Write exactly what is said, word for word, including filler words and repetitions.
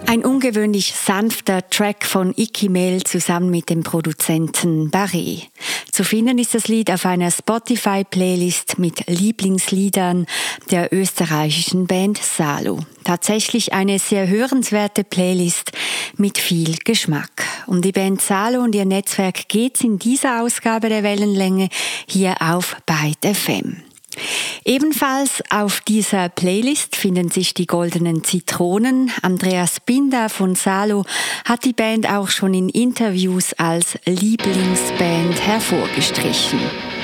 Ein ungewöhnlich sanfter Track von Icky Mail zusammen mit dem Produzenten Barré. Zu finden ist das Lied auf einer Spotify-Playlist mit Lieblingsliedern der österreichischen Band Salo. Tatsächlich eine sehr hörenswerte Playlist mit viel Geschmack. Um die Band Salo und ihr Netzwerk geht's in dieser Ausgabe der Wellenlänge hier auf Byte F M. Ebenfalls auf dieser Playlist finden sich die Goldenen Zitronen. Andreas Binder von Salo hat die Band auch schon in Interviews als Lieblingsband hervorgestrichen.